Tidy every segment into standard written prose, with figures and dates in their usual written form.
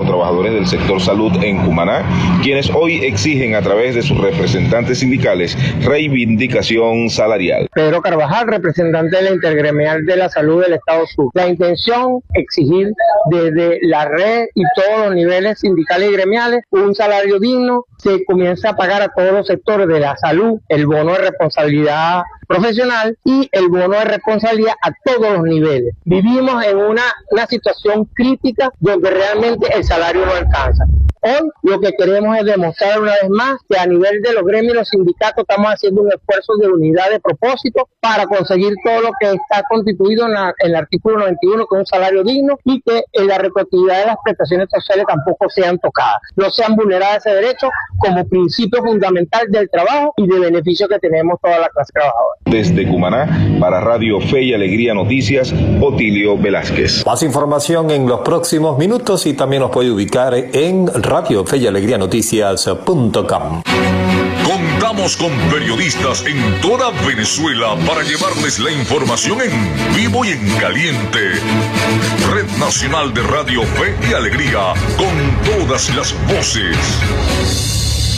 trabajadores del sector salud en Cumaná, quienes hoy exigen a través de sus representantes sindicales reivindicación salarial. Pedro Carvajal, representante de la Intergremial de la Salud del Estado Sur. La intención, exigir desde la red y todos los niveles sindicales y gremiales un salario digno. Se comienza a pagar a todos los sectores de la salud el bono de responsabilidad profesional y el bono de responsabilidad a todos los niveles. Vivimos en una situación crítica donde realmente el salario no alcanza. Hoy lo que queremos es demostrar una vez más que a nivel de los gremios y los sindicatos estamos haciendo un esfuerzo de unidad de propósito para conseguir todo lo que está constituido en el artículo 91, que es un salario digno, y que la retroactividad de las prestaciones sociales tampoco sean tocadas, no sean vulneradas ese derecho como principio fundamental del trabajo y de beneficio que tenemos toda la clase trabajadora. Desde Cumaná, para Radio Fe y Alegría Noticias, Otilio Velázquez. Más información en los próximos minutos y también nos puede ubicar en Radio Fe y Alegría Noticias.com. Contamos con periodistas en toda Venezuela para llevarles la información en vivo y en caliente. Red Nacional de Radio Fe y Alegría, con todas las voces.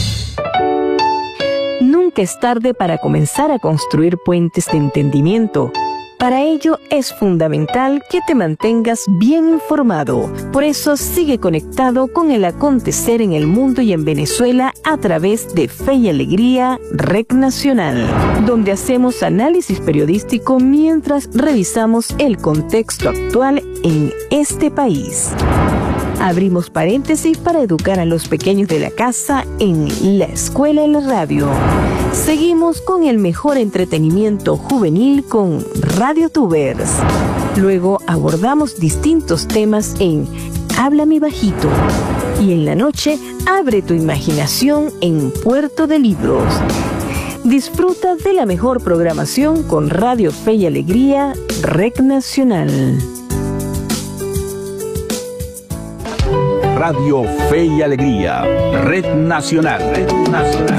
Nunca es tarde para comenzar a construir puentes de entendimiento. Para ello es fundamental que te mantengas bien informado. Por eso sigue conectado con el acontecer en el mundo y en Venezuela a través de Fe y Alegría, REC Nacional, donde hacemos análisis periodístico mientras revisamos el contexto actual en este país. Abrimos paréntesis para educar a los pequeños de la casa en la escuela y la radio. Seguimos con el mejor entretenimiento juvenil con RadioTubers. Luego abordamos distintos temas en Háblame Bajito. Y en la noche, abre tu imaginación en Puerto de Libros. Disfruta de la mejor programación con Radio Fe y Alegría, REC Nacional. Radio Fe y Alegría, Red Nacional.